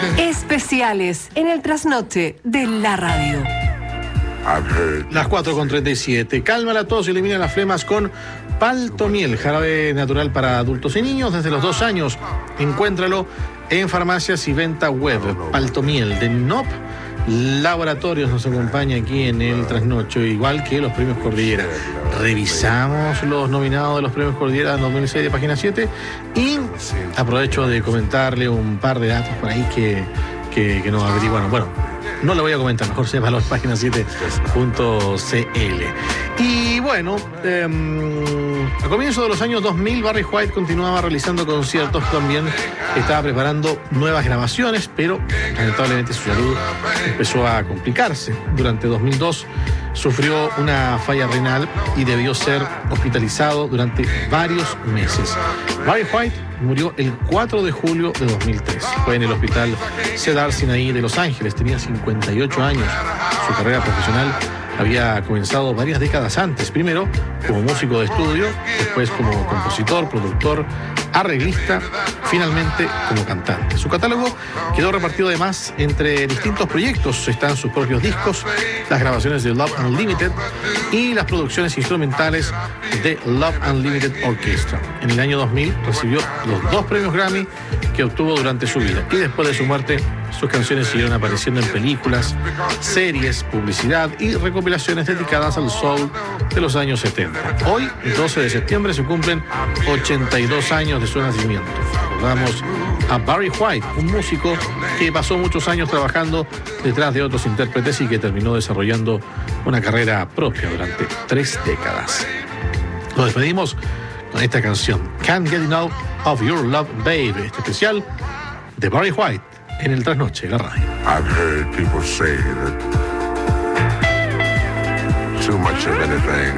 Especiales en el trasnoche de la radio. Las 4:37. Calma la tos y elimina las flemas con Paltomiel, jarabe natural para adultos y niños desde los 2 años. Encuéntralo en farmacias y venta web. Paltomiel de NOP Laboratorios nos acompaña aquí en el trasnocho, igual que los premios Cordillera. Revisamos los nominados de los premios Cordillera 2006 de Página 7 y aprovecho de comentarle un par de datos por ahí que nos averiguaron. Bueno, no lo voy a comentar, mejor sepa los página7.cl. Y bueno, a comienzos de los años 2000, Barry White continuaba realizando conciertos, también estaba preparando nuevas grabaciones, pero lamentablemente su salud empezó a complicarse. Durante 2002 sufrió una falla renal y debió ser hospitalizado durante varios meses. Barry White murió el 4 de julio de 2003. Fue en el hospital Cedar Sinai de Los Ángeles. Tenía 58 años. Su carrera profesional había comenzado varias décadas antes. Primero como músico de estudio, después como compositor, productor, arreglista, finalmente como cantante. Su catálogo quedó repartido además entre distintos proyectos. Están sus propios discos, las grabaciones de Love Unlimited y las producciones instrumentales de Love Unlimited Orchestra. En el año 2000 recibió los 2 premios Grammy que obtuvo durante su vida, y después de su muerte sus canciones siguieron apareciendo en películas, series, publicidad y recopilaciones dedicadas al soul de los años 70. Hoy, el 12 de septiembre, se cumplen 82 años de su nacimiento. Recordamos a Barry White, un músico que pasó muchos años trabajando detrás de otros intérpretes y que terminó desarrollando una carrera propia durante 3 décadas. Nos despedimos con esta canción, Can't Get Enough of Your Love, Babe, este especial de Barry White en el trasnoche de la radio. I've heard people say that too much of anything